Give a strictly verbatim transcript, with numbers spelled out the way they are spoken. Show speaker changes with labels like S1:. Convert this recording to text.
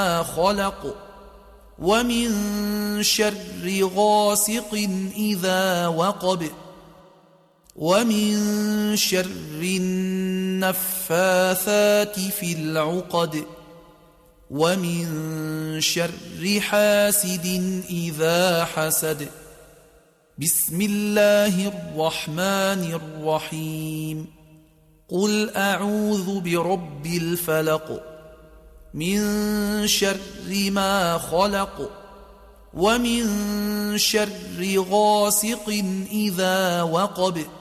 S1: خلق ومن شر غاسق إذا وقب ومن شر النفاثات في العقد ومن شر حاسد إذا حسد. بسم الله الرحمن الرحيم. قل أعوذ برب الفلق من شر ما خلق ومن شر غاسق إذا وقب